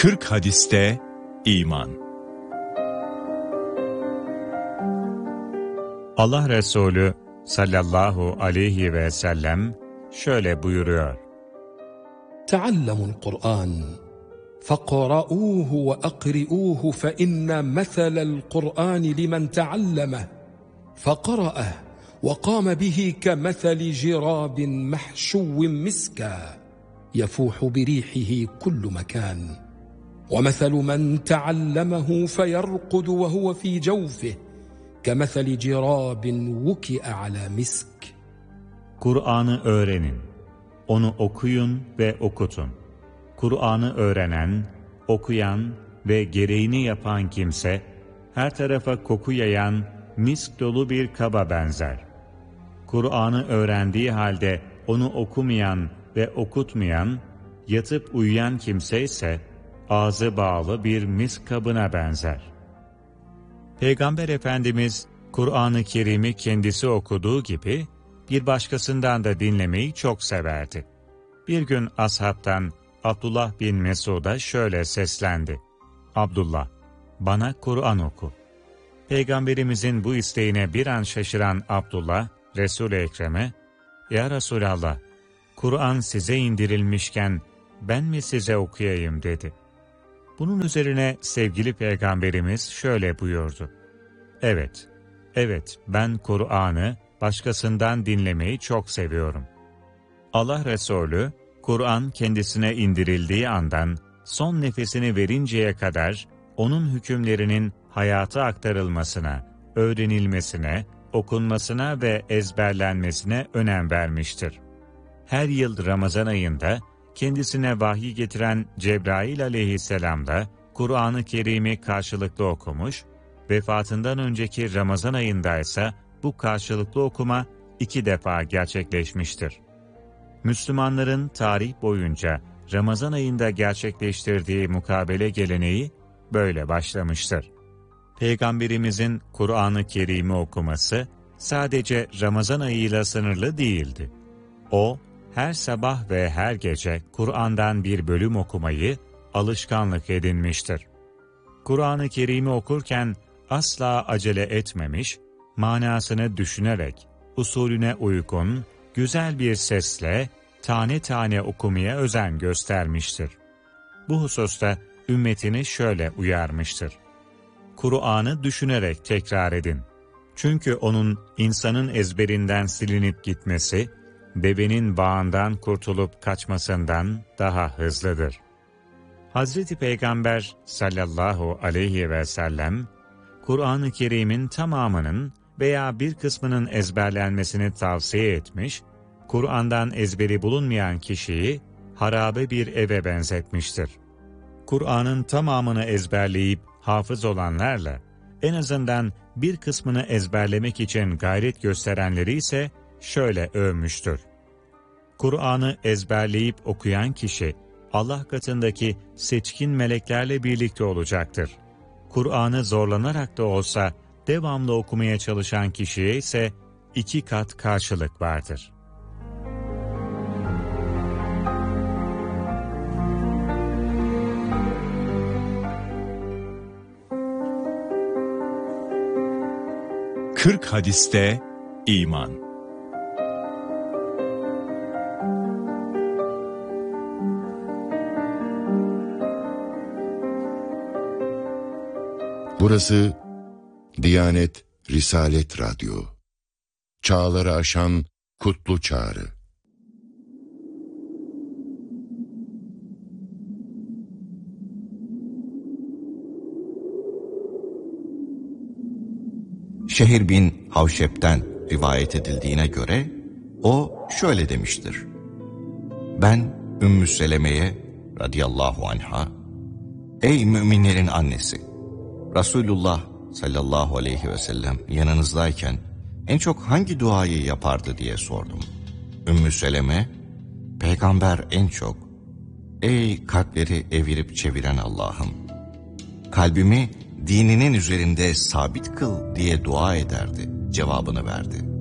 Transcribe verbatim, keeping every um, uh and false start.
kırk hadiste iman. Allah Resulü sallallahu aleyhi ve sellem şöyle buyuruyor: تعلموا القرآن فاقرؤوه وأقرئوه فإن مثل القرآن لمن تعلمه فقرأه وقام به كمثل جراب محشو مسكا يفوح بريحه كل مكان ومثل من تعلمه فيرقد وهو في جوفه كمثل جراب وكئ على مسك. Kur'an'ı öğrenin, onu okuyun ve okutun. Kur'an'ı öğrenen, okuyan ve gereğini yapan kimse, her tarafa koku yayan, misk dolu bir kaba benzer. Kur'an'ı öğrendiği halde onu okumayan ve okutmayan, yatıp uyuyan kimse ise, ağzı bağlı bir misk kabına benzer. Peygamber Efendimiz, Kur'an-ı Kerim'i kendisi okuduğu gibi, bir başkasından da dinlemeyi çok severdi. Bir gün ashabtan Abdullah bin Mesud'a şöyle seslendi: "Abdullah, bana Kur'an oku." Peygamberimizin bu isteğine bir an şaşıran Abdullah, Resul-i Ekrem'e, "Ya Resulallah, Kur'an size indirilmişken ben mi size okuyayım?" dedi. Bunun üzerine sevgili Peygamberimiz şöyle buyurdu: "Evet, evet ben Kur'an'ı başkasından dinlemeyi çok seviyorum." Allah Resulü, Kur'an kendisine indirildiği andan son nefesini verinceye kadar onun hükümlerinin hayata aktarılmasına, öğrenilmesine, okunmasına ve ezberlenmesine önem vermiştir. Her yıl Ramazan ayında kendisine vahiy getiren Cebrail aleyhisselam da Kur'an-ı Kerim'i karşılıklı okumuş, vefatından önceki Ramazan ayında ise bu karşılıklı okuma iki defa gerçekleşmiştir. Müslümanların tarih boyunca Ramazan ayında gerçekleştirdiği mukabele geleneği böyle başlamıştır. Peygamberimizin Kur'an-ı Kerim'i okuması sadece Ramazan ayıyla sınırlı değildi. O, her sabah ve her gece Kur'an'dan bir bölüm okumayı alışkanlık edinmiştir. Kur'an-ı Kerim'i okurken asla acele etmemiş, manasını düşünerek, usulüne uygun, güzel bir sesle tane tane okumaya özen göstermiştir. Bu hususta ümmetini şöyle uyarmıştır: Kur'an'ı düşünerek tekrar edin. Çünkü onun insanın ezberinden silinip gitmesi, devenin bağından kurtulup kaçmasından daha hızlıdır. Hazreti Peygamber sallallahu aleyhi ve sellem, Kur'an-ı Kerim'in tamamının veya bir kısmının ezberlenmesini tavsiye etmiş, Kur'an'dan ezberi bulunmayan kişiyi harabe bir eve benzetmiştir. Kur'an'ın tamamını ezberleyip hafız olanlarla, en azından bir kısmını ezberlemek için gayret gösterenleri ise şöyle övmüştür: Kur'an'ı ezberleyip okuyan kişi, Allah katındaki seçkin meleklerle birlikte olacaktır. Kur'an'ı zorlanarak da olsa devamlı okumaya çalışan kişiye ise iki kat karşılık vardır. kırk hadiste iman. Burası Diyanet Risalet Radyo. Çağları aşan kutlu çağrı. Şehir bin Havşep'ten rivayet edildiğine göre o şöyle demiştir: Ben Ümmü Seleme'ye radıyallahu anha, ey müminlerin annesi, Resulullah sallallahu aleyhi ve sellem yanınızdayken en çok hangi duayı yapardı diye sordum. Ümmü Seleme, Peygamber en çok, ey kalpleri evirip çeviren Allah'ım, kalbimi dininin üzerinde sabit kıl diye dua ederdi cevabını verdi.